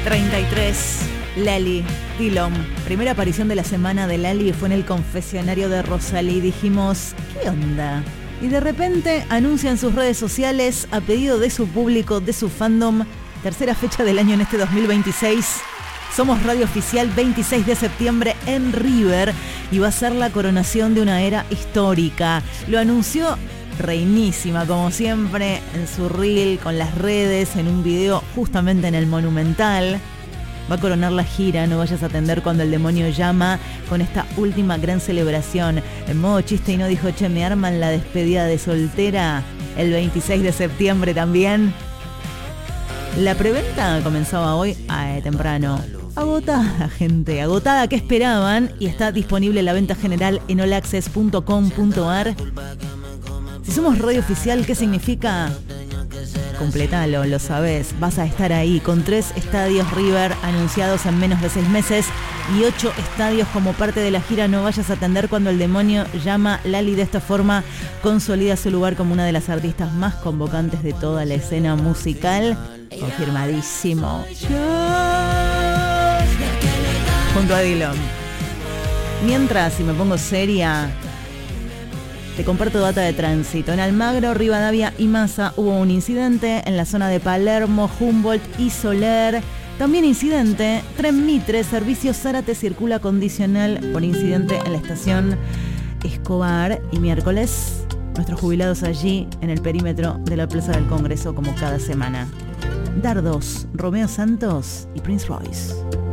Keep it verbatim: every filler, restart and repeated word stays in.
treinta y tres, Lali Dillon. Primera aparición de la semana de Lali fue en el confesionario de Rosalí. Dijimos, ¿qué onda? Y de repente anuncia en sus redes sociales, a pedido de su público, de su fandom, tercera fecha del año en este dos mil veintiséis. Somos radio oficial veintiséis de septiembre en River y va a ser la coronación de una era histórica. Lo anunció reinísima, como siempre, en su reel, con las redes, en un video justamente en el Monumental. Va a coronar la gira No vayas a atender cuando el demonio llama, con esta última gran celebración. En modo chiste y no dijo, che, me arman la despedida de soltera el veintiséis de septiembre también. La preventa comenzaba hoy eh, temprano. Agotada, gente, agotada, que esperaban, y está disponible la venta general en all access punto com punto a r. Si somos radio oficial, ¿qué significa? Completalo, lo sabés, vas a estar ahí con tres estadios River anunciados en menos de seis meses y ocho estadios como parte de la gira No vayas a atender cuando el demonio llama. Lali de esta forma consolida su lugar como una de las artistas más convocantes de toda la escena musical. Confirmadísimo. Junto a Dillon. Mientras, si me pongo seria, te comparto data de tránsito. En Almagro, Rivadavia y Massa hubo un incidente en la zona de Palermo, Humboldt y Soler. También incidente, Tren Mitre, servicio Zárate circula condicional por incidente en la estación Escobar. Y miércoles, nuestros jubilados allí en el perímetro de la Plaza del Congreso como cada semana. Dardos, Romeo Santos y Prince Royce.